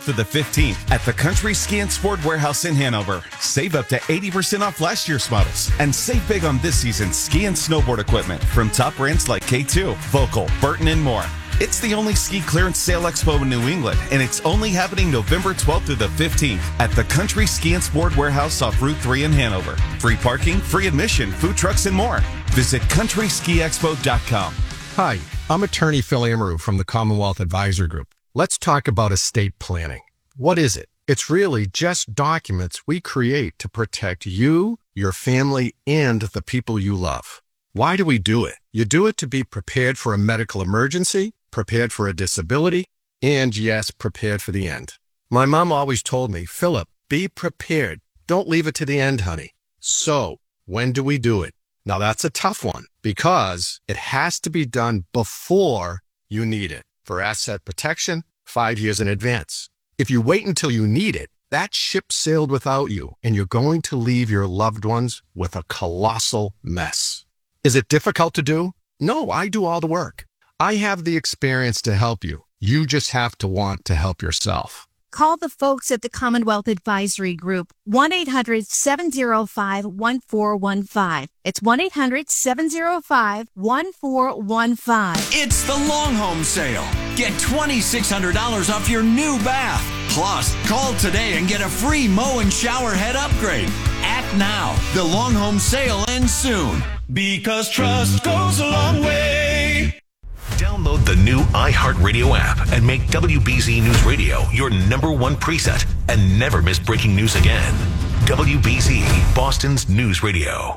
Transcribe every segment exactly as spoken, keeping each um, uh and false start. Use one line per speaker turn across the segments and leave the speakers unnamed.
To the fifteenth at the Country Ski and Sport Warehouse in Hanover. Save up to eighty percent off last year's models and save big on this season's ski and snowboard equipment from top brands like K two, Vocal, Burton, and more. It's the only ski clearance sale expo in New England, and it's only happening November twelfth through the fifteenth at the Country Ski and Sport Warehouse off Route three in Hanover. Free parking, free admission, food trucks, and more. Visit country ski expo dot com.
Hi, I'm attorney Phil Amaru from the Commonwealth Advisory Group. Let's talk about estate planning. What is it? It's really just documents we create to protect you, your family, and the people you love. Why do we do it? You do it to be prepared for a medical emergency, prepared for a disability, and yes, prepared for the end. My mom always told me, Philip, be prepared. Don't leave it to the end, honey. So, when do we do it? Now that's a tough one because it has to be done before you need it. For asset protection, five years in advance. If you wait until you need it, that ship sailed without you, and you're going to leave your loved ones with a colossal mess. Is it difficult to do? No, I do all the work. I have the experience to help you. You just have to want to help yourself.
Call the folks at the Commonwealth Advisory Group, one eight hundred seven oh five one four one five. It's one eight hundred seven oh five one four one five.
It's the Long Home Sale. Get two thousand six hundred dollars off your new bath. Plus, call today and get a free mow and shower head upgrade. Act now. The Long Home Sale ends soon. Because trust goes a long way.
Download the new iHeartRadio app and make W B Z News Radio your number one preset and never miss breaking news again. W B Z, Boston's news radio.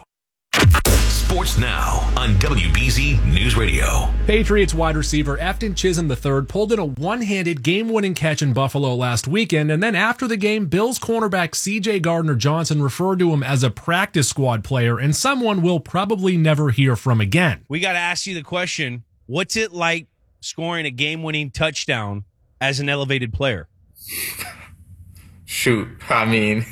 Sports now on W B Z News Radio.
Patriots wide receiver Efton Chisholm the third pulled in a one-handed game-winning catch in Buffalo last weekend, and then after the game, Bills cornerback C J Gardner-Johnson referred to him as a practice squad player and someone we'll probably never hear from again.
We got to ask you the question, what's it like scoring a game-winning touchdown as an elevated player?
Shoot, I mean...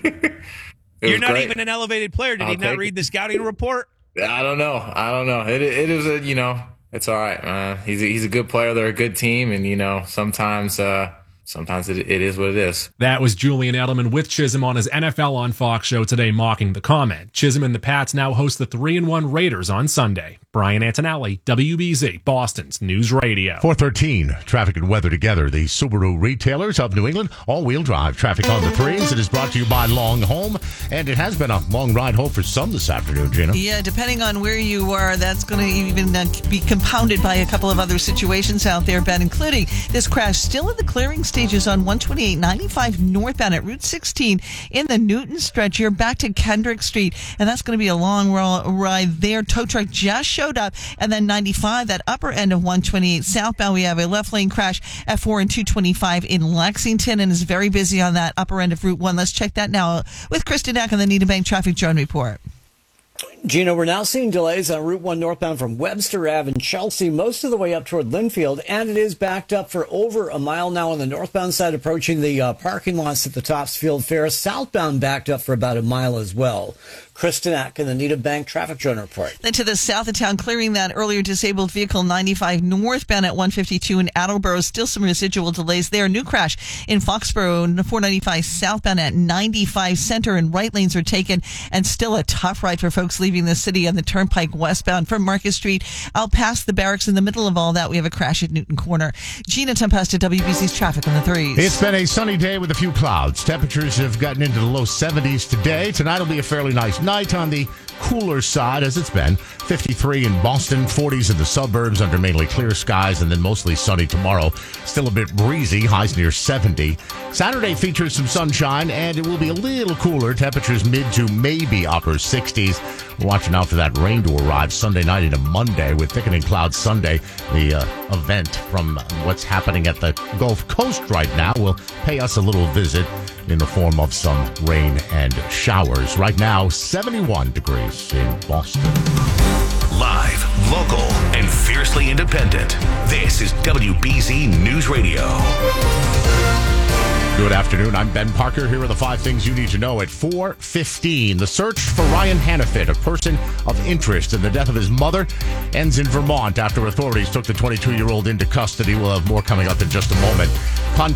You're not
great.
even an elevated player. Did
I'll
he not read
it.
the scouting report?
I don't know. I don't know. It it is a, you know, it's all right, man. He's a, he's a good player. They're a good team. And, you know, sometimes, uh, sometimes it, it is what it is.
That was Julian Edelman with Chisholm on his N F L on Fox show today, mocking the comment. Chisholm and the Pats now host the three and one Raiders on Sunday. Brian Antonelli, W B Z, Boston's News Radio.
four thirteen, traffic and weather together. The Subaru retailers of New England, all-wheel drive traffic on the threes. It is brought to you by Long Home, and it has been a long ride home for some this afternoon, Gina.
Yeah, depending on where you are, that's going to even uh, be compounded by a couple of other situations out there, Ben, including this crash still in the clearing stages on one twenty-eight ninety-five northbound at Route sixteen in the Newton stretch here back to Kendrick Street, and that's going to be a long ride there. Tow truck just showed up, and then ninety-five, that upper end of one twenty-eight southbound, we have a left lane crash at four and two twenty-five in Lexington, and is very busy on that upper end of Route one. Let's check that now with Kristen Eck on the Needham Bank Traffic Drone Report.
Gina, we're now seeing delays on Route one northbound from Webster Avenue and Chelsea, most of the way up toward Linfield, and it is backed up for over a mile now on the northbound side, approaching the uh, parking lots at the Topsfield Fair. Southbound backed up for about a mile as well. Kristen Eck in the Needham Bank Traffic Drone Report.
Then to the south of town, clearing that earlier disabled vehicle ninety-five northbound at one fifty-two in Attleboro. Still some residual delays there. New crash in Foxborough, four ninety-five southbound at ninety-five center, and right lanes are taken, and still a tough ride for folks leaving the city on the Turnpike westbound from Market Street out past the barracks. In the middle of all that, we have a crash at Newton Corner. Gina Tempesta, W B C's traffic on the threes.
It's been a sunny day with a few clouds. Temperatures have gotten into the low seventies today. Tonight will be a fairly nice night on the cooler side, as it's been. fifty-three in Boston, forties in the suburbs under mainly clear skies, and then mostly sunny tomorrow. Still a bit breezy, highs near seventy. Saturday features some sunshine, and it will be a little cooler. Temperatures mid to maybe upper sixties. We're watching out for that rain to arrive Sunday night into Monday with thickening clouds Sunday. The uh, event from what's happening at the Gulf Coast right now will pay us a little visit in the form of some rain and showers. Right now, seventy-one degrees in Boston.
Live, local, and fiercely independent. This is W B Z News Radio.
Good afternoon. I'm Ben Parker. Here are the five things you need to know at four fifteen. The search for Ryan Hannafin, a person of interest in the death of his mother, ends in Vermont after authorities took the twenty-two-year-old into custody. We'll have more coming up in just a moment.